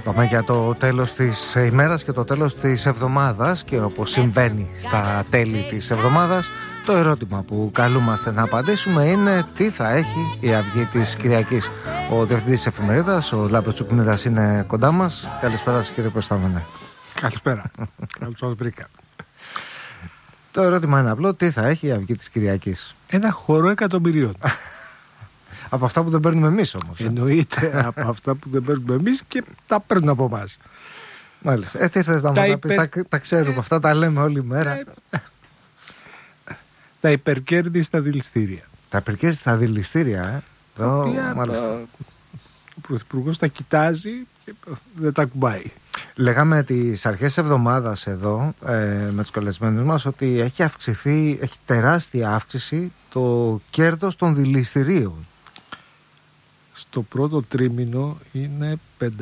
Πάμε για το τέλος της ημέρας και το τέλος της εβδομάδας, και όπως συμβαίνει στα τέλη της εβδομάδας, το ερώτημα που καλούμαστε να απαντήσουμε είναι τι θα έχει η αυγή της Κυριακής. Ο διευθυντής της εφημερίδας, ο Λάμπρος Τσουκνίδας, είναι κοντά μας. Καλησπέρα σας, κύριε Προστάμενε. Καλησπέρα. Καλώς σας βρήκα. Το ερώτημα είναι απλό, τι θα έχει η αυγή της Κυριακής? Ένα χορό εκατομμυρίων. Από αυτά που δεν παίρνουμε εμείς όμως. Εννοείται από αυτά που δεν παίρνουμε εμείς και τα παίρνουν από εμάς. Μάλιστα. Τι θες να μας πεις, τα ξέρουμε αυτά, τα λέμε όλη μέρα. Τα υπερκέρδη στα δηληστήρια. Τα υπερκέρδη στα δηληστήρια, μάλιστα. Ο Πρωθυπουργός τα κοιτάζει και δεν τα κουμπάει. Λέγαμε τις αρχές εβδομάδας εδώ με τους καλεσμένους μας ότι έχει τεράστια αύξηση το κέρδος των δηληστηρίων. Στο πρώτο τρίμηνο είναι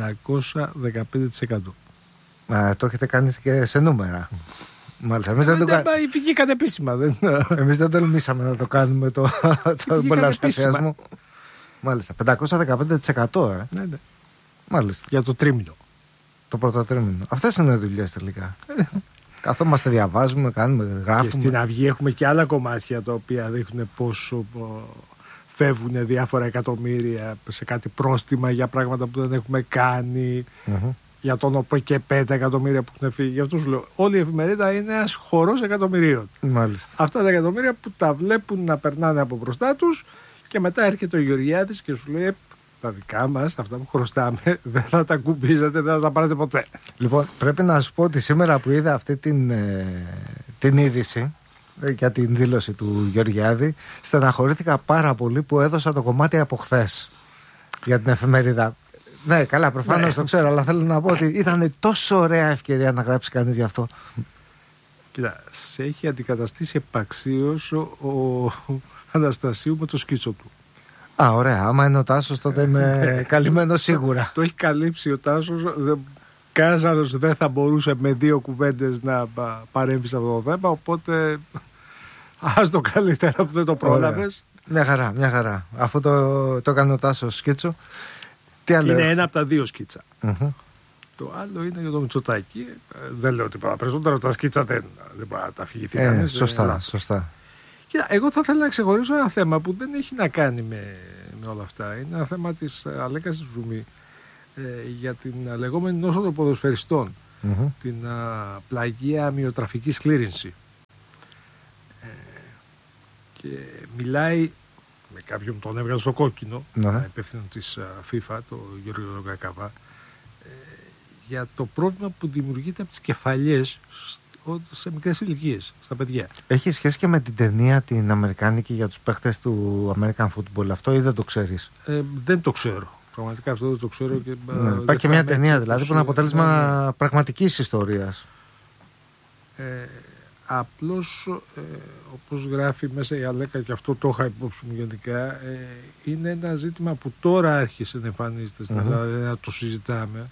515%. Το έχετε κάνει και σε νούμερα. Μάλιστα. Εμείς δεν βγήκαν επίσημα. Εμείς δεν τολμήσαμε να το κάνουμε το πολλαπλασιασμό. Μάλιστα. 515%. Ναι. Μάλιστα. Για το τρίμηνο. Το πρώτο τρίμηνο. Αυτές είναι οι δουλειές τελικά. Καθόμαστε, διαβάζουμε, κάνουμε, γράφουμε. Και στην αυγή έχουμε και άλλα κομμάτια τα οποία δείχνουν πόσο φεύγουν διάφορα εκατομμύρια σε κάτι πρόστιμα για πράγματα που δεν έχουμε κάνει. Για τον ΟΠΕ και 5 εκατομμύρια που έχουν φύγει. Γι' αυτό σου λέω, όλη η εφημερίδα είναι ένας χορός εκατομμυρίων. Μάλιστα. Αυτά τα εκατομμύρια που τα βλέπουν να περνάνε από μπροστά τους και μετά έρχεται ο Γεωργιάδης και σου λέει τα δικά μας, αυτά που χρωστάμε, δεν θα τα κουμπίζετε, δεν θα τα πάρετε ποτέ. Λοιπόν, πρέπει να σου πω ότι σήμερα που είδα αυτή την είδηση για την δήλωση του Γεωργιάδη, στεναχωρήθηκα πάρα πολύ που έδωσα το κομμάτι από χθες για την εφημερίδα. Ναι, καλά, προφανώς το ξέρω, αλλά θέλω να πω ότι ήταν τόσο ωραία ευκαιρία να γράψει κανείς γι' αυτό. Κοίτα, σε έχει αντικαταστήσει επαξίως ο Αναστασίου με το σκίτσο του. Α, ωραία. Άμα είναι ο Τάσος, τότε είμαι καλυμμένος σίγουρα. Το έχει καλύψει ο Τάσος. Κανένας άλλος δεν θα μπορούσε με 2 κουβέντες να παρέμβει σε αυτό το θέμα. Οπότε ας το καλύτερα που δεν το πρόλαβες. Μια χαρά. Αφού το έκανε ο Τάσος σκίτσο. Τι άλλο? Είναι ένα από τα 2 σκίτσα. Το άλλο είναι για το Μητσοτάκη. Δεν λέω τίποτα περισσότερο. Τα σκίτσα δεν μπορεί να τα αφηγηθεί κανείς. Σωστά. Κοίτα, εγώ θα ήθελα να ξεχωρίσω ένα θέμα που δεν έχει να κάνει με όλα αυτά. Είναι ένα θέμα της Αλέκας Ζουμί για την λεγόμενη νόσο των ποδοσφαιριστών. Την πλαγία αμοιοτραφική σκλήρυνση. Και μιλάει με κάποιον που τον έβγαλε στο κόκκινο, υπεύθυνο της FIFA, τον Γιώργο Κακαβά, για το πρόβλημα που δημιουργείται από τις κεφαλιές σε μικρές ηλικίες, στα παιδιά. Έχει σχέση και με την ταινία την αμερικάνικη για τους παίχτες του American Football αυτό, ή δεν το ξέρεις? Δεν το ξέρω. Πραγματικά αυτό δεν το ξέρω. Υπάρχει και μια ταινία δηλαδή που είναι αποτέλεσμα πραγματικής ιστορίας. Απλώς όπως γράφει μέσα η Αλέκα, και αυτό το είχα υπόψη μου γενικά, είναι ένα ζήτημα που τώρα άρχισε να εμφανίζεται στην Ελλάδα, να το συζητάμε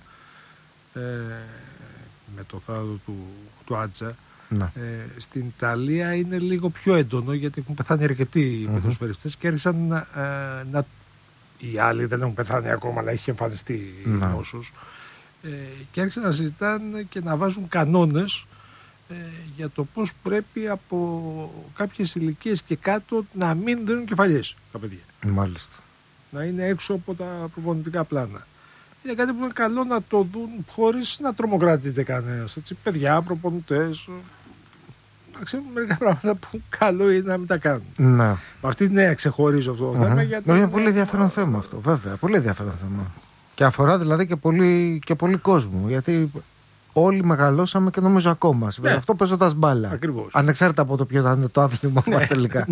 με το θάνατο του Άτζα. Στην Ιταλία είναι λίγο πιο έντονο, γιατί έχουν πεθάνει αρκετοί ποδοσφαιριστές και άρχισαν να οι άλλοι δεν έχουν πεθάνει ακόμα, αλλά έχει εμφανιστεί η νόσος, και άρχισαν να συζητάνε και να βάζουν κανόνες για το πώς πρέπει από κάποιες ηλικίες και κάτω να μην δίνουν κεφαλιές τα παιδιά. Μάλιστα. Να είναι έξω από τα προπονητικά πλάνα. Είναι κάτι που είναι καλό να το δουν χωρίς να τρομοκρατείται κανένας. Παιδιά, προπονητές, να ξέρουν μερικά πράγματα που καλό είναι να μην τα κάνουν. Ναι. Αυτή την ξεχωρίζω αυτό το θέμα. Γιατί είναι πολύ ενδιαφέρον θέμα αυτό, βέβαια. Πολύ ενδιαφέρον θέμα. Και αφορά δηλαδή και πολύ κόσμο. Γιατί όλοι μεγαλώσαμε και νομίζω ακόμα. Αυτό παίζοντας μπάλα. Ακριβώς. Ανεξάρτητα από το ποιο ήταν το άθλημα μας τελικά.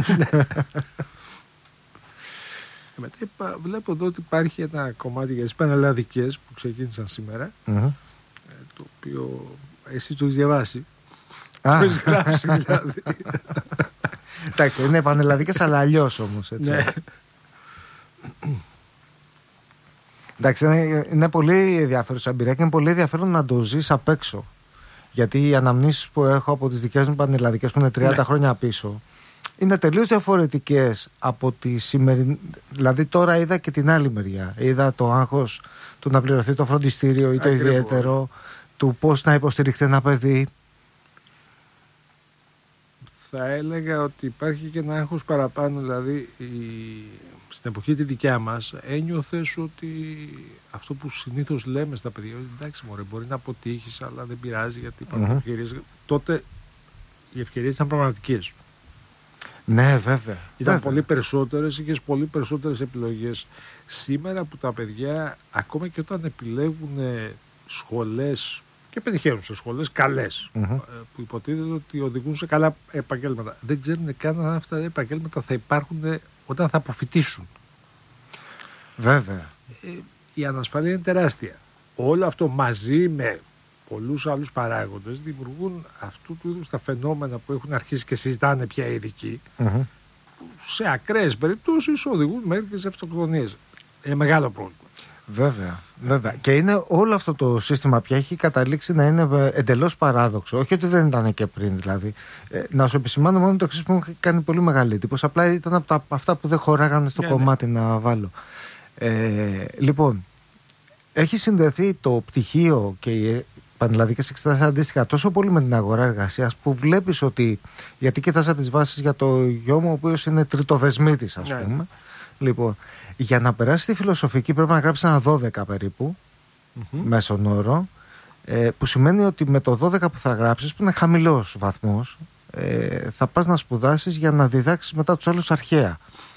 Μετά βλέπω εδώ ότι υπάρχει ένα κομμάτι για τις πανελλαδικές που ξεκίνησαν σήμερα, το οποίο εσύ το έχεις διαβάσει. Το έχεις γράψει δηλαδή. Εντάξει, είναι πανελλαδικές αλλά αλλιώς όμως. Εντάξει, είναι πολύ ενδιαφέρουσα εμπειρία και είναι πολύ ενδιαφέρον να το ζεις απ' έξω. Γιατί οι αναμνήσεις που έχω από τις δικές μου πανελλαδικές που είναι 30 χρόνια πίσω είναι τελείως διαφορετικές από τη σημερινή. Δηλαδή τώρα είδα και την άλλη μεριά. Είδα το άγχος του να πληρωθεί το φροντιστήριο ή το ιδιαίτερο, του πώς να υποστηριχθεί ένα παιδί. Θα έλεγα ότι υπάρχει και ένα άγχος παραπάνω, δηλαδή στην εποχή τη δικιά μας ένιωθες ότι αυτό που συνήθως λέμε στα παιδιά, εντάξει μωρέ, μπορεί να αποτύχεις αλλά δεν πειράζει γιατί υπάρχουν ευκαιρίες. Τότε οι ευκαιρίες ήταν πραγματικές. Ναι, βέβαια. Ήταν πολύ περισσότερες, είχες πολύ περισσότερες επιλογές. Σήμερα που τα παιδιά ακόμα και όταν επιλέγουν σχολές και πετυχαίνουν σε σχολές καλές, που υποτίθεται ότι οδηγούν σε καλά επαγγέλματα, δεν ξέρουν καν αν αυτά τα επαγγέλματα θα υπάρχουν όταν θα αποφοιτήσουν. Βέβαια. Η ανασφάλεια είναι τεράστια. Όλο αυτό μαζί με πολλούς άλλους παράγοντες δημιουργούν αυτού του είδους τα φαινόμενα που έχουν αρχίσει και συζητάνε πια οι ειδικοί, που σε ακραίες περιπτώσεις οδηγούν μέχρι και σε αυτοκτονίες. Είναι μεγάλο πρόβλημα. Βέβαια. Και είναι όλο αυτό το σύστημα πια έχει καταλήξει να είναι εντελώς παράδοξο. Όχι ότι δεν ήταν και πριν, δηλαδή. Να σου επισημάνω μόνο το εξής που μου έχει κάνει πολύ μεγάλη εντύπωση. Απλά ήταν από αυτά που δεν χωράγανε στο κομμάτι να βάλω. Λοιπόν, έχει συνδεθεί το πτυχίο και οι πανελλαδικές εξετάσεις αντίστοιχα τόσο πολύ με την αγορά εργασίας που βλέπεις ότι. Γιατί κοιτάζα τις βάσεις για το γιο μου, ο οποίος είναι τριτοδεσμίτης, ας πούμε. Λοιπόν, για να περάσει τη φιλοσοφική πρέπει να γράψει ένα 12 περίπου, μέσον όρο, που σημαίνει ότι με το 12 που θα γράψεις, που είναι χαμηλός βαθμός, θα πας να σπουδάσεις για να διδάξεις μετά τους άλλους αρχαία.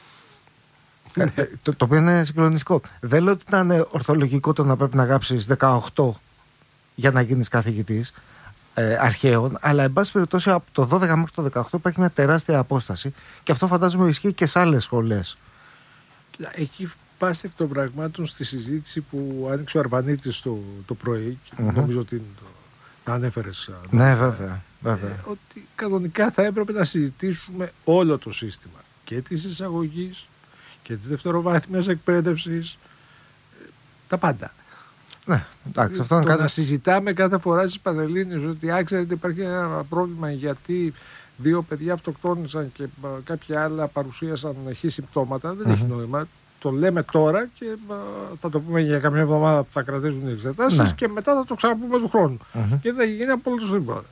Το οποίο είναι συγκλονιστικό. Δεν λέω ότι ήταν ορθολογικό το να πρέπει να γράψεις 18 για να γίνεις καθηγητής αρχαίων, αλλά εν πάση περιπτώσει από το 12 μέχρι το 18 υπάρχει μια τεράστια απόσταση και αυτό φαντάζομαι ισχύει και σε άλλες σχολές. Εκεί πας εκ των πραγμάτων στη συζήτηση που άνοιξε ο Αρβανίτης το πρωί και νομίζω ότι το ανέφερες. Ναι, βέβαια. Ότι κανονικά θα έπρεπε να συζητήσουμε όλο το σύστημα και της εισαγωγής και της δευτεροβάθμιας εκπαίδευσης, τα πάντα. Ναι, εντάξει, αυτό είναι να συζητάμε κάθε φορά στις Πανελλήνιες ότι ξέρετε υπάρχει ένα πρόβλημα γιατί 2 παιδιά αυτοκτόνησαν και κάποια άλλα παρουσίασαν χ συμπτώματα, δεν έχει νόημα. Το λέμε τώρα και θα το πούμε για καμιά εβδομάδα που θα κρατήσουν οι εξετάσεις και μετά θα το ξαναπούμε του χρόνου. Και δεν γίνει απόλυτος τίποτα.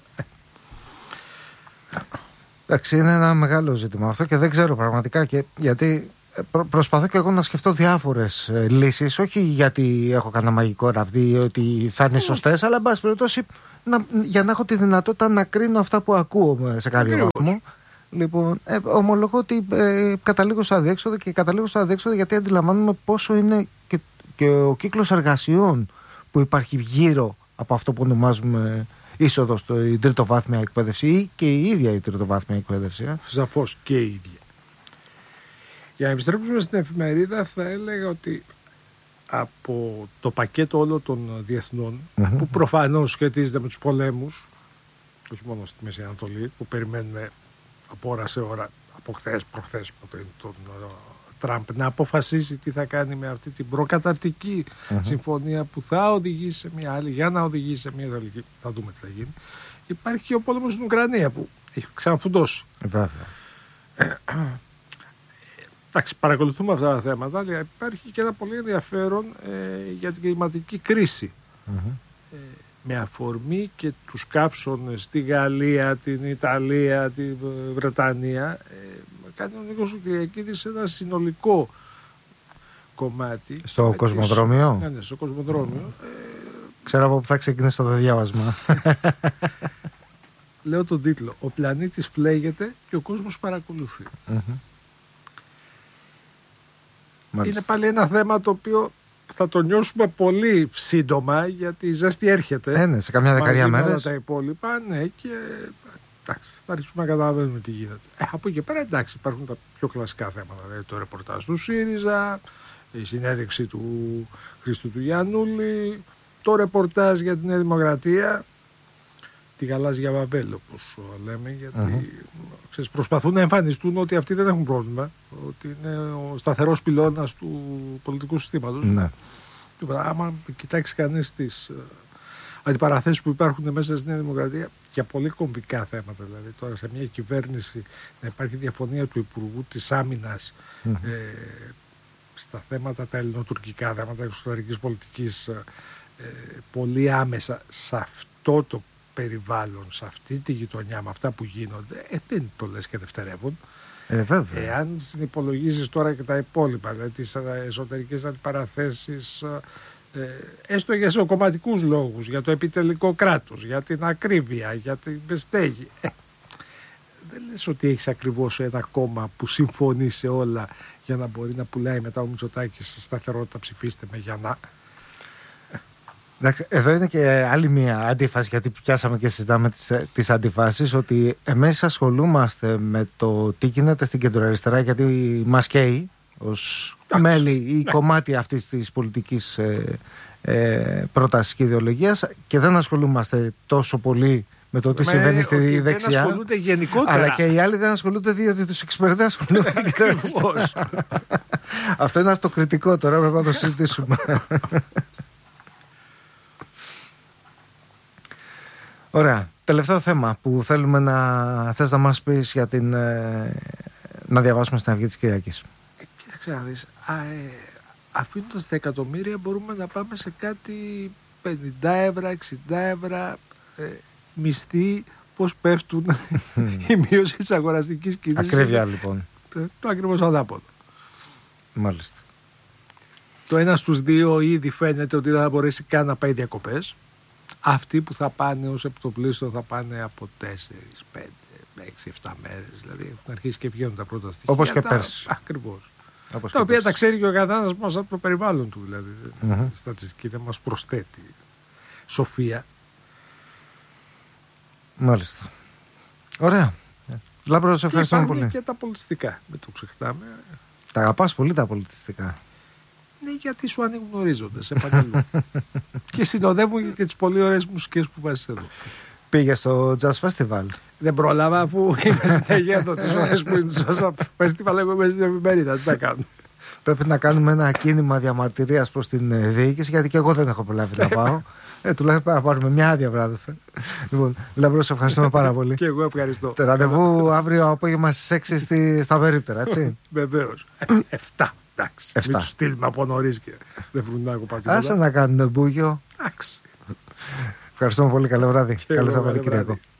Εντάξει, είναι ένα μεγάλο ζήτημα αυτό και δεν ξέρω πραγματικά γιατί προσπαθώ και εγώ να σκεφτώ διάφορες λύσεις, όχι γιατί έχω κανένα μαγικό ραβδί ή ότι θα είναι σωστές, αλλά εν πάση περιπτώσει για να έχω τη δυνατότητα να κρίνω αυτά που ακούω σε κάποιο βαθμό. Λοιπόν, ομολογώ ότι καταλήγω στο αδιέξοδο και καταλήγω στο αδιέξοδο γιατί αντιλαμβάνομαι πόσο είναι και ο κύκλος εργασιών που υπάρχει γύρω από αυτό που ονομάζουμε είσοδο στην τριτοβάθμια εκπαίδευση ή και η ίδια η τριτοβάθμια εκπαίδευση. Σαφώς και η ίδια. Για να επιστρέψουμε στην εφημερίδα, θα έλεγα ότι από το πακέτο όλων των διεθνών, που προφανώς σχετίζεται με τους πολέμους, όχι μόνο στη Μέση Ανατολή, που περιμένουμε από ώρα σε ώρα, από προχθές, τον Τραμπ να αποφασίσει τι θα κάνει με αυτή την προκαταρτική συμφωνία που θα οδηγήσει σε μια άλλη, για να οδηγήσει σε μια άλλη, θα δούμε τι θα γίνει. Υπάρχει και ο πόλεμος στην Ουκρανία που έχει ξαναφουντώσει. Βέβαια. Εντάξει, παρακολουθούμε αυτά τα θέματα, αλλά υπάρχει και ένα πολύ ενδιαφέρον για την κλιματική κρίση. Με αφορμή και τους καύσονες στη Γαλλία, την Ιταλία, τη Βρετανία, κάνει ο Νίκος Κυριακίδης ένα συνολικό κομμάτι. Στο Κοσμοδρόμιο. Ναι, στο Κοσμοδρόμιο. Ξέρω από πού θα ξεκινήσει το διάβασμα. Λέω τον τίτλο «Ο πλανήτης φλέγεται και ο κόσμος παρακολουθεί». Είναι πάλι ένα θέμα το οποίο θα το νιώσουμε πολύ σύντομα γιατί η ζέστη έρχεται. Ναι, σε καμιά δεκαετία μέρες. Όλα τα υπόλοιπα, ναι, και εντάξει, θα αρχίσουμε να καταλαβαίνουμε τι γίνεται. Από εκεί πέρα, εντάξει, υπάρχουν τα πιο κλασικά θέματα. Δηλαδή το ρεπορτάζ του ΣΥΡΙΖΑ, η συνέντευξη του Χρήστου του Γιαννούλη, το ρεπορτάζ για την Νέα Δημοκρατία, τη γαλάζια βαβέλ, όπως λέμε, γιατί ξέρεις, προσπαθούν να εμφανιστούν ότι αυτοί δεν έχουν πρόβλημα, ότι είναι ο σταθερός πυλώνας του πολιτικού συστήματος. Ναι. Άμα κοιτάξει κανείς τις αντιπαραθέσεις που υπάρχουν μέσα στη Νέα Δημοκρατία για πολύ κομβικά θέματα, δηλαδή τώρα σε μια κυβέρνηση να υπάρχει διαφωνία του Υπουργού της Άμυνας στα θέματα τα ελληνοτουρκικά, θέματα εξωτερικής πολιτικής, πολύ άμεσα σε αυτό το περιβάλλον, σε αυτή τη γειτονιά, με αυτά που γίνονται, δεν το λες και δευτερεύουν. Βέβαια. Εάν συνυπολογίζεις τώρα και τα υπόλοιπα, δηλαδή τις εσωτερικές αντιπαραθέσεις, έστω για εσωκομματικούς λόγους, για το επιτελικό κράτος, για την ακρίβεια, για την στέγη, δεν λες ότι έχεις ακριβώς ένα κόμμα που συμφωνεί σε όλα για να μπορεί να πουλάει μετά ο Μητσοτάκης στη σταθερότητα, ψηφίστε με για να... Εντάξει, εδώ είναι και άλλη μια αντίφαση, γιατί πιάσαμε και συζητάμε τις αντιφάσεις, ότι εμείς ασχολούμαστε με το τι γίνεται στην κεντροαριστερά, γιατί μας καίει ως μέλη ή κομμάτι αυτής της πολιτικής πρότασης και ιδεολογίας, και δεν ασχολούμαστε τόσο πολύ με το τι συμβαίνει στη δεξιά. Δεν ασχολούνται γενικότερα. Αλλά και οι άλλοι δεν ασχολούνται, διότι τους εξυπηρετεί ασχολούνται με την κεντροαριστερά. Αυτό είναι αυτοκριτικό, τώρα πρέπει να το συζητήσουμε. Ωραία. Τελευταίο θέμα που θέλουμε θες να μας πεις για να διαβάσουμε στην Αυγή της Κυριακής. Κοίταξε να δεις. Αφήνοντας τα εκατομμύρια μπορούμε να πάμε σε κάτι 50 ευρώ, 60 ευρώ, μισθοί, πώς πέφτουν η μείωση της αγοραστικής κίνησης. Ακρίβεια λοιπόν. Το ακριβώς αντάποδο. Μάλιστα. Το 1 στους 2 ήδη φαίνεται ότι δεν θα μπορέσει καν να πάει διακοπές. Αυτοί που θα πάνε ως επιτοπλίστων θα πάνε από 4, 5, 6, 7 μέρες. Δηλαδή έχουν αρχίσει και βγαίνουν τα πρώτα στοιχεία. Όπως και πέρσι. Ακριβώς. Τα οποία τα ξέρει και ο καθένας μας από το περιβάλλον του. Δηλαδή. Η στατιστική δεν μας προσθέτει σοφία. Μάλιστα. Ωραία. Λάμπρο, σε ευχαριστούμε πολύ. Και τα πολιτιστικά. Μην το ξεχνάμε. Τα αγαπάς πολύ τα πολιτιστικά. Ναι, γιατί σου ανοίγουν ορίζοντες, επαναλαμβάνω. Και συνοδεύουν και τις πολύ ωραίες μουσικές που βάζεις εδώ. Πήγε στο Jazz Festival. Δεν πρόλαβα, αφού είμαι συνεχεία τις ώρες που είναι στο Jazz Festival, εγώ είμαι στην εφημερίδα. Τι θα κάνω. Πρέπει να κάνουμε ένα κίνημα διαμαρτυρίας προς την διοίκηση, γιατί και εγώ δεν έχω προλάβει να πάω. Τουλάχιστον να πάρουμε μια άδεια, βράδυ. Λοιπόν, Λαμπρό, σε ευχαριστούμε πάρα πολύ. Και εγώ ευχαριστώ. Το ραντεβού αύριο απόγευμα στις 6 στα Περίπτερα, έτσι. Βεβαίως. 7. Εντάξει. Μην τους στείλουμε από νωρίς και δεν βρουν να κοπάω τίποτα. Άσε να κάνουν μπούγιο. Εντάξει. Ευχαριστούμε πολύ. Καλό βράδυ. Καλό Σαββατοκύριακο.